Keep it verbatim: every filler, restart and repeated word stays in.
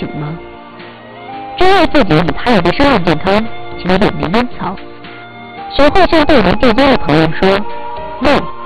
醒吗？知道自己与他人的生命健康请远离烟草，学会向对人对焦的朋友说 “no”。